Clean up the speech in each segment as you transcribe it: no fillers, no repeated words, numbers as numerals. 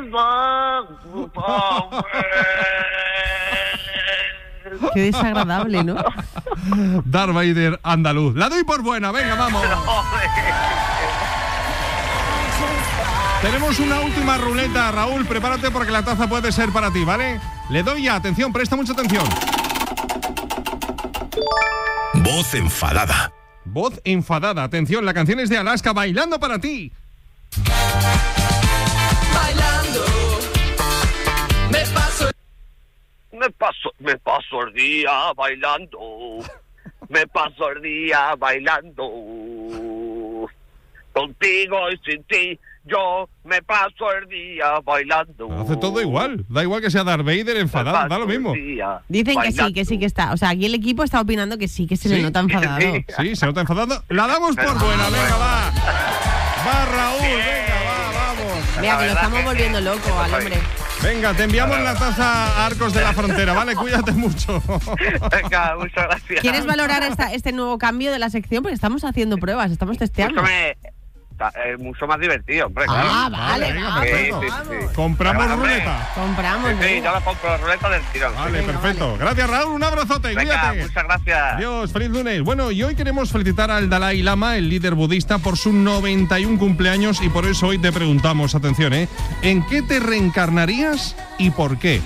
Qué desagradable, ¿no? Darth Vader andaluz. La doy por buena, venga, vamos. Tenemos una última ruleta, Raúl, prepárate porque la taza puede ser para ti, ¿vale? Le doy ya, atención, presta mucha atención. Voz enfadada. Voz enfadada, atención, la canción es de Alaska, Bailando para ti. Bailando, me paso el día bailando. Me paso el día bailando. Contigo y sin ti, yo me paso el día bailando. Hace todo igual, da igual que sea Darth Vader enfadado, da lo mismo. Dicen que sí que está. O sea, aquí el equipo está opinando que sí, que se le nota enfadado. Sí, se nota enfadado. La damos por buena, venga, va. Va, Raúl, venga, vamos. Mira, que lo estamos volviendo loco al hombre. Venga, te enviamos la taza a Arcos de la Frontera, ¿vale? Cuídate mucho. Venga, muchas gracias. ¿Quieres valorar este nuevo cambio de la sección? Porque estamos haciendo pruebas, estamos testeando. Mucho más divertido, hombre. Ah, claro. vale, venga, vamos, perfecto. vamos. Compramos Venga, hombre. ruleta. Compramos. Sí, yo la compro la ruleta del tirón. Vale, Venga, perfecto. vale. Gracias, Raúl, un abrazote, Venga, cuídate. muchas gracias. Adiós, feliz lunes. Bueno, y hoy queremos felicitar al Dalai Lama, el líder budista, por su 91 cumpleaños y por eso hoy te preguntamos, atención, ¿en qué te reencarnarías y por qué?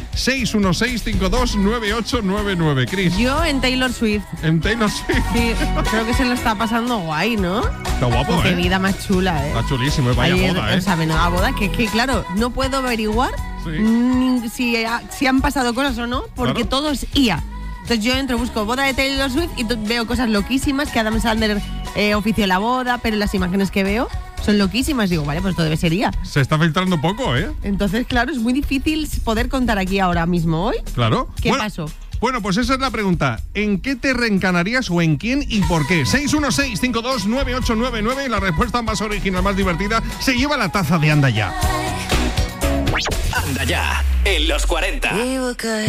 616-529899, Chris. Yo en Taylor Swift. En Taylor Swift. Sí, creo que se lo está pasando guay, ¿no? Está guapo, Qué vida más chula, Está chulísimo, vaya Ayer, boda, O sea, menuda boda, que claro, no puedo averiguar si han pasado cosas o no, porque Claro. todo es IA. Entonces yo entro, busco boda de Taylor Swift y veo cosas loquísimas, que Adam Sandler ofició la boda, pero las imágenes que veo son loquísimas. Digo, vale, pues esto debe ser IA. Se está filtrando poco, Entonces, claro, es muy difícil poder contar aquí ahora mismo hoy. Claro. ¿Qué pasó? Bueno, pues esa es la pregunta. ¿En qué te reencarnarías o en quién y por qué? 616-529899. La respuesta más original, más divertida, se lleva la taza de Anda Ya. Anda Ya, en los 40. We were good,